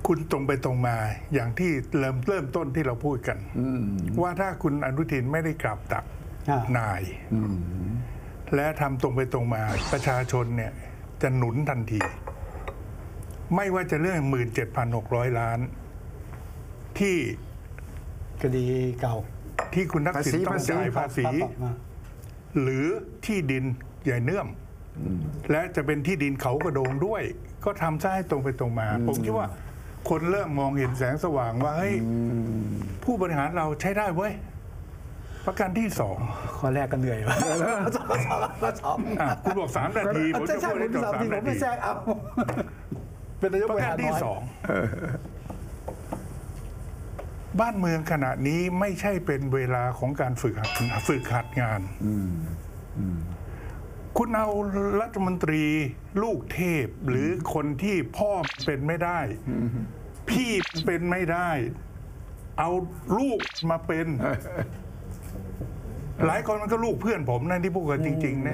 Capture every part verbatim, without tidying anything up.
คุณตรงไปตรงมาอย่างที่เริ่มเริ่มต้นที่เราพูดกันว่าถ้าคุณอนุทินไม่ได้กราบตักนายและทำตรงไปตรงมาประชาชนเนี่ยจะหนุนทันที ไม่ว่าจะเรื่อง หนึ่งหมื่นเจ็ดพันหกร้อย ล้านที่คดีเก่าที่คุณทักษิณต้องจ่ายภาษีหรือที่ดินใหญ่เนื่อมและจะเป็นที่ดินเขากระโดงด้วยก็ทำซะให้ตรงไปตรงมาผมคิดว่าคนเริ่มมองเห็นแสงสว่างว่าเฮ้ยผู้บริหารเราใช้ได้เว้ยประการที่สองข้อแรกก็เหนื่อยวะคุณบอกสามนาทีผมจะพูดให้จบสามนาทีเป็นนายกประการที่สองบ้านเมืองขณะนี้ไม่ใช่เป็นเวลาของการฝึกหัดฝึกหัดงานคุณเอารัฐมนตรีลูกเทพหรือคนที่พ่อเป็นไม่ได้พี่เป็นไม่ได้เอาลูกมาเป็นหลายคนมันก็ลูกเพื่อนผมนั่นที่พูดกันจริงๆเนี่ย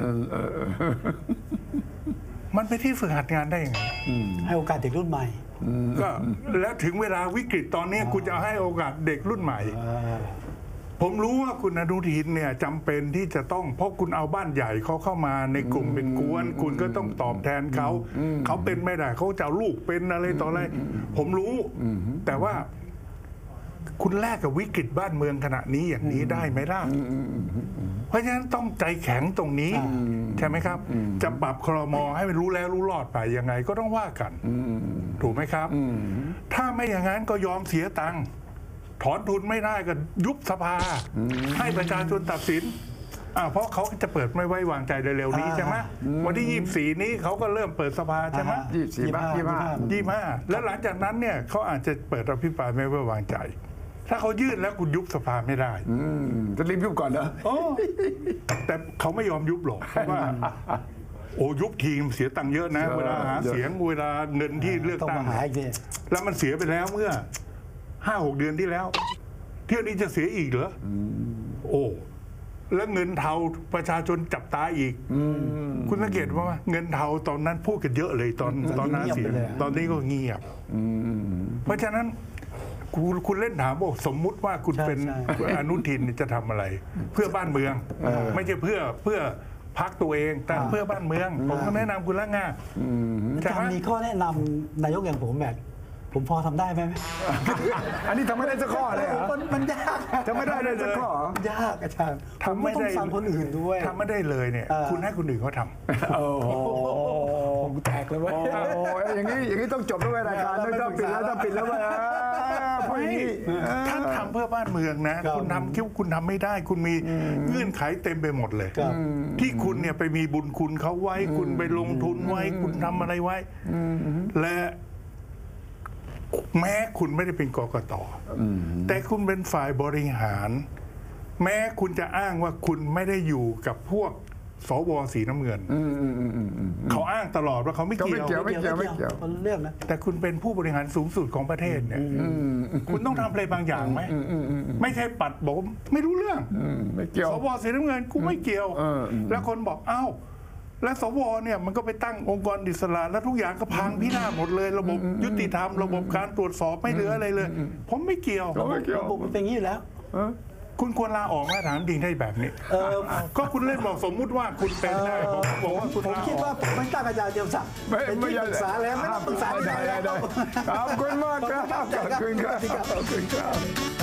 มันเป็นที่ฝึกหัดงานได้ยังไงให้โอกาสเด็กรุ่นใหม่ก็แล้วถึงเวลาวิกฤตตอนนี้คุณจะให้โอกาสเด็กรุ่นใหม่ผมรู้ว่าคุณอนุทินเนี่ยจำเป็นที่จะต้องเพราะคุณเอาบ้านใหญ่เขาเข้ามาในกลุ่มเป็นกวนคุณก็ต้องตอบแทนเขาเขาเป็นไม่ได้เขาจะลูกเป็นอะไรต่ออะไรผมรู้แต่ว่าคุณแลกกับวิกฤตบ้านเมืองขณะนี้อย่างนี้ได้ไหมล่ะเพราะฉะนั้นต้องใจแข็งตรงนี้ใช่ไหมครับจะปรับครม.ให้รู้แล้วรู้รอดไปยังไงก็ต้องว่ากันถูกไหมครับถ้าไม่อย่างนั้นก็ยอมเสียตังค์ถอนทุนไม่ได้ก็ยุบสภาให้ประชาชนตัดสินเพราะเขาจะเปิดไม่ไว้วางใจเร็วๆนี้ใช่ไหมวันที่ยี่สิบสี่นี้เขาก็เริ่มเปิดสภาใช่ไหมยี่สิบสี่บ้างยี่สิบห้ายี่สิบห้าแล้วหลังจากนั้นเนี่ยเขาอาจจะเปิดอภิปรายไม่ไว้วางใจถ้าเขายื่นแล้วคุณยุบสภาไม่ได้จะรีบยุบก่อนนะแต่เขาไม่ยอมยุบหรอกเพราะว่าโอ้ยุบทีมเสียตังค์เยอะนะเวลาหาเสียงเวลาเงินที่เลือกตั้งแล้วมันเสียไปแล้วเมื่อห้าหกเดือนที่แล้วเที่ยวนี้จะเสียอีกเหรอโอ้แล้วเงินเทาประชาชนจับตาอีกคุณสังเกตว่าเงินเทาตอนนั้นพูดกันเยอะเลยตอนตอนนั้นเสียตอนนี้ก็เงียบเพราะฉะนั้นคุณคุณเล่นถามว่าสมมุติว่าคุณเป็นอนุทินจะทำอะไรเพื่อบ้านเมืองไม่ใช่เพื่อเพื่อพักตัวเองแต่เพื่อบ้านเมืองผมก็แนะนำคุณละง่าจะมีข้อแนะนำนายกอย่างผมแบบผมพอทำได้ไหมอันนี้ทำไม่ได้สักข้อเลยเหรอมันยากทำไม่ได้เลยสักข้อยากอาจารย์ทำไม่ได้ฟังคนอื่นด้วยทำไม่ได้เลยเนี่ยคุณให้คนอื่นเขาทำโอ้โหผมแตกเลยว่าโอ้ยอย่างนี้อย่างนี้ต้องจบด้วยรายการต้องปิดแล้วต้องปิดแล้วว่าท่านทำเพื่อบ้านเมืองนะคุณทำคิดว่าคุณทำไม่ได้คุณมีเงื่อนไขเต็มไปหมดเลยที่คุณเนี่ยไปมีบุญคุณเขาไว้คุณไปลงทุนไว้คุณทำอะไรไว้และแม้คุณไม่ได้เป็นกกต.แต่คุณเป็นฝ่ายบริหารแม้คุณจะอ้างว่าคุณไม่ได้อยู่กับพวกสว.สีน้ำเงินเขาอ้างตลอดว่าเขาไม่เกี่ยวไม่เกี่ยวไม่เกี่ยวเรื่องนะแต่คุณเป็นผู้บริหารสูงสุดของประเทศเนี่ยคุณต้องทำอะไรบางอย่างไหมไม่ใช่ปัดบอกไม่รู้เรื่องไม่เกี่ยวสว.สีน้ำเงินกูไม่เกี่ยวแล้วคนบอกอ้าวและสว.เนี่ยมันก็ไปตั้งองค์กรอิสระแล้วทุกอย่างก็พังพินาศหมดเลยระบบยุติธรรมระบบการตรวจสอบไม่เหลืออะไรเลยผมไม่เกี่ยวระบบมันเป็นอย่างนี้แล้วคุณควรลาออกมาถามจริงได้แบบนี้ก็คุณเล่นบอกสมมุติว่าคุณเป็นได้ผมบอกว่าคุณผมคิดว่าผมไม่ตั้งอาจารย์เจียมศักดิ์เป็นที่ปรึกษาแล้วไม่ต้องปรึกษาได้ขอบคุณมากครับขอบคุณครับขอบคุณครับ